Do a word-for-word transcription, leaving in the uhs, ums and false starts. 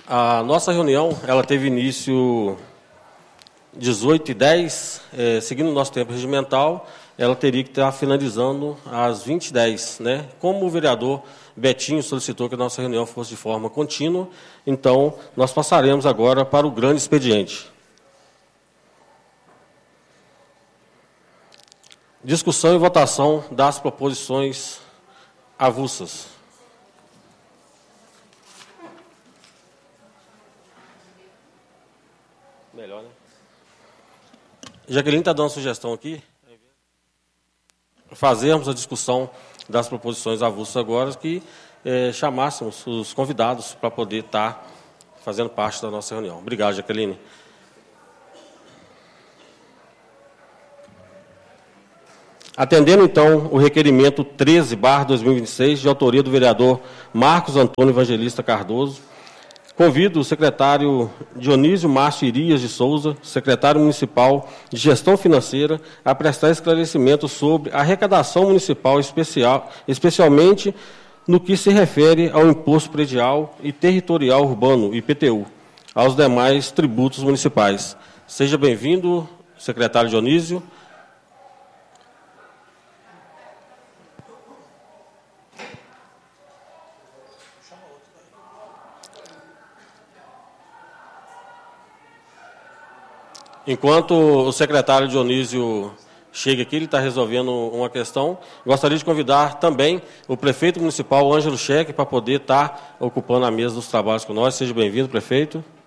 A nossa reunião ela teve início dezoito e dez, é, seguindo o nosso tempo regimental, ela teria que estar finalizando às vinte e dez, né? Como o vereador Betinho solicitou que a nossa reunião fosse de forma contínua, então nós passaremos agora para o grande expediente. Discussão e votação das proposições avulsas. Melhor, né? Jaqueline está dando sugestão aqui. Fazermos a discussão das proposições avulsas agora, que eh, chamássemos os convidados para poder estar fazendo parte da nossa reunião. Obrigado, Jaqueline. Atendendo, então, o requerimento treze barra dois mil e vinte e seis, de autoria do vereador Marcos Antônio Evangelista Cardoso, convido o secretário Dionísio Márcio Irias de Souza, secretário municipal de Gestão Financeira, a prestar esclarecimento sobre a arrecadação municipal especial, especialmente no que se refere ao Imposto Predial e Territorial Urbano, I P T U, aos demais tributos municipais. Seja bem-vindo, secretário Dionísio. Enquanto o secretário Dionísio chega aqui, ele está resolvendo uma questão, gostaria de convidar também o prefeito municipal, Ângelo Cheque, para poder estar ocupando a mesa dos trabalhos com nós. Seja bem-vindo, prefeito.